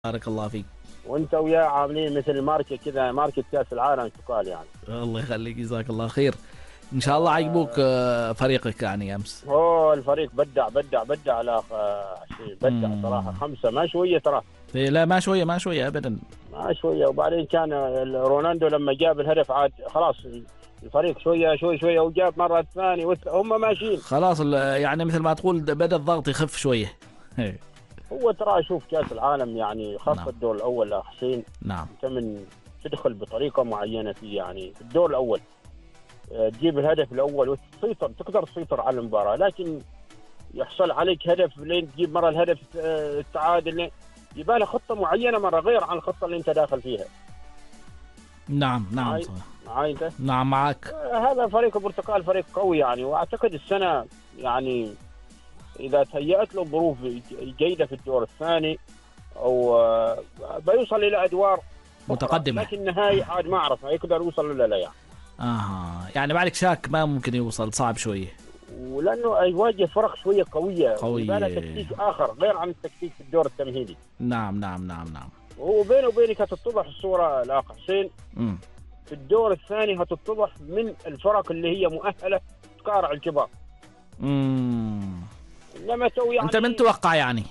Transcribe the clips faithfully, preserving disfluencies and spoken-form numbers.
بارك الله فيك. وانت وياه عاملين مثل ماركه كذا، ماركه كاس العالم تقال يعني. الله يخليك، جزاك الله خير. ان شاء الله عجبوك آه آه، فريقك يعني امس. هو الفريق بدع بدع بدع لا خ- شيء بدع صراحه، مم. خمسه ما شويه ترى. إيه، لا ما شويه ما شويه ابدا. ما شويه. وبعدين كان رونالدو لما جاب الهدف عاد خلاص الفريق شويه شوي شويه، وجاب مره الثانيه والث- هم ماشيين. خلاص ال- يعني مثل ما تقول بدا الضغط يخف شويه. إيه. هو ترى شوف كاس العالم يعني خاصه نعم الدور الاول يا حسين، نعم. انت من تدخل بطريقه معينه فيه يعني في الدور الاول، آه، تجيب الهدف الاول وتسيطر، تقدر تسيطر على المباراه، لكن يحصل عليك هدف لين تجيب مره الهدف آه، التعادل، يبقى له خطه معينه مره غير عن الخطه اللي انت داخل فيها. نعم نعم معاي صحيح. معاي انت. نعم معك. آه، هذا فريق البرتقال فريق قوي يعني، واعتقد السنه يعني اذا تهيأت له ظروف جيده في الدور الثاني او آه، بيوصل الى ادوار أخرى. متقدمه. لكن النهائي عاد ما اعرف يقدر يوصل ولا لا يعني. اها يعني بعدك شاك ما ممكن يوصل، صعب شويه. ولانه يواجه فرق شويه قويه قوية. يبقى له تكتيك اخر غير عن التكتيك في الدور التمهيدي. نعم نعم نعم نعم. وبينه وبينك هتتضح الصوره الاخ حسين، امم في الدور الثاني هتتضح من الفرق اللي هي مؤهله تقارع الكبار. امم انما تو يعني انت من توقع يعني؟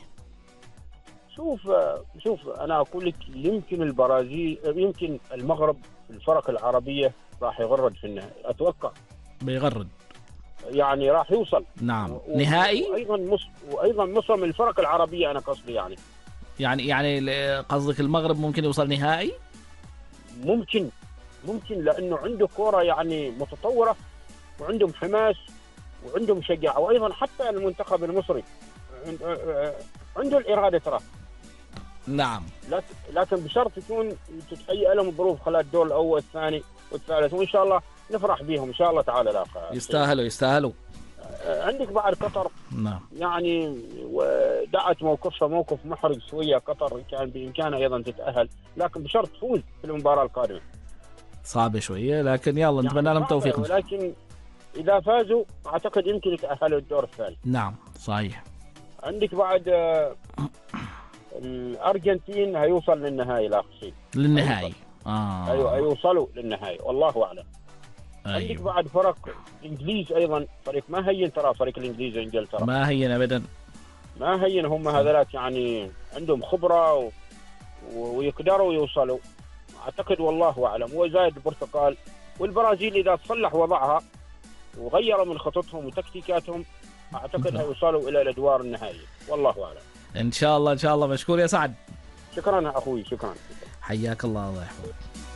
شوف شوف انا اقول لك يمكن البرازيل، يمكن المغرب، الفرق العربيه راح يغرد في النهائي اتوقع. بيغرد. يعني راح يوصل. نعم و- نهائي. وايضا مصر، وايضا مصر من الفرق العربيه انا قصدي يعني. يعني يعني ل- قصدك المغرب ممكن يوصل نهائي؟ ممكن ممكن لانه عنده كوره يعني متطوره، وعندهم حماس، وعندهم شجاعه، وايضا حتى المنتخب المصري عند- عنده الاراده ترى. نعم. لكن لكن بشرط يكون تتهيأ لهم ظروف خلال الدور الاول الثاني والثالث، وان شاء الله نفرح بهم ان شاء الله تعالى. لا يستاهلوا يستاهلوا. عندك بعد قطر نعم. يعني ودعت موقفها موقف محرج شويه، قطر كان بامكانها ايضا تتاهل، لكن بشرط تفوز في المباراه القادمه. صعبة شوية لكن يلا نتمنى يعني لهم صعبة، توفيق. ولكن اذا فازوا اعتقد يمكن يتاهلوا الدور الثاني. نعم صحيح. عندك بعد آه، الارجنتين هيوصل للنهائي لا شيء. للنهائي. اه ايوه هيوصلوا للنهائي والله اعلم. عندك ايوه. بعد فرق الانجليز ايضا، فريق ما هين ترى، فريق الانجليز وانجلترا ما هي ابدا. ما هين، هم هذولات يعني عندهم خبره و... و- ويقدروا يوصلوا اعتقد والله اعلم. وزايد البرتقال والبرازيل اذا تصلح وضعها وغيروا من خططهم وتكتيكاتهم اعتقد هيوصلوا الى الادوار النهائيه والله اعلم. ان شاء الله ان شاء الله. مشكور يا سعد. شكرا اخوي، شكرا. حياك الله، الله يحفظك.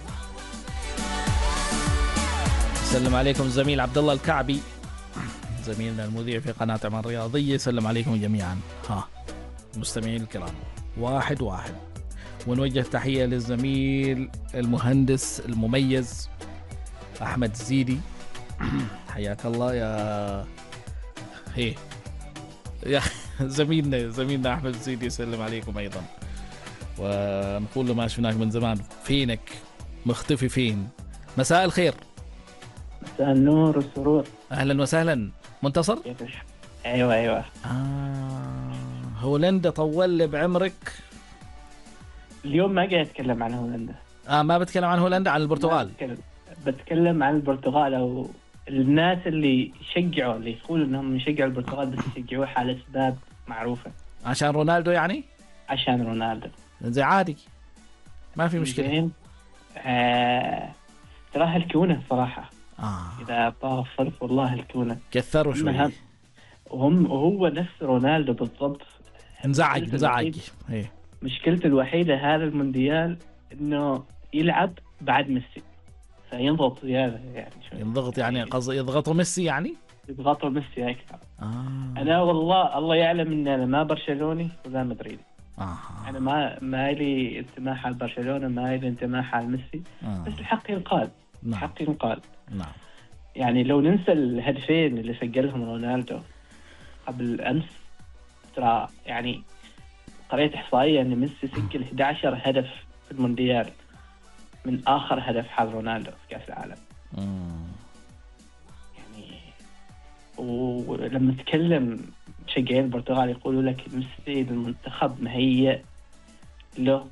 سلم عليكم الزميل عبد الله الكعبي، زميلنا المذيع في قناة عمان الرياضية. سلم عليكم جميعا. ها مستمعين الكرام، واحد واحد. ونوجه تحية للزميل المهندس المميز أحمد الزيدي. حياك الله يا هي يا زميلنا زميلنا أحمد الزيدي. يسلم عليكم أيضا، ونقول له ما شفناك من زمان، فينك مختفي فين؟ مساء الخير. مساء النور والسرور. أهلا وسهلا منتصر. كيفك؟ ايوه ايوه. آه هولندا طول لي بعمرك. اليوم ما قاعد اتكلم عن هولندا. آه ما بتكلم عن هولندا، عن البرتغال. بتكلم. بتكلم عن البرتغال، او الناس اللي يشجعوا، اللي يقولوا انهم يشجعوا البرتغال بس يشجعوه على اسباب معروفه. عشان رونالدو يعني؟ عشان رونالدو. زي عادي ما في مشكلة. زين. آه... تراها الكونة صراحة. آه إذا طاف فرق والله الكونة كثروا شوي. هم- وهم وهو نفس رونالدو بالضبط. انزعج مشكلته انزعج. الوحيدة- ايه مشكلته الوحيدة هذا المونديال إنه يلعب بعد ميسي، فينضغط زيادة يعني شوي. ينضغط يعني قصدي يضغطوا ميسي يعني. يضغطوا ميسي أكثر. آه. أنا والله الله يعلم إن أنا ما برشلوني ولا مدريدي. آه. أنا ما ما لي انتماء على برشلونة، ما لي انتماء على ميسي. آه. بس الحق ينقال. نعم الحق ينقال. نعم. يعني لو ننسى الهدفين اللي سجلهم رونالدو قبل أمس، ترى يعني قريت إحصائية إن ميسي سجل أحد عشر هدف في المونديال من آخر هدف حال رونالدو في كأس العالم. مم. يعني ولما تكلم مشجعين البرتغال يقولوا لك ميسي المنتخب مهيئ له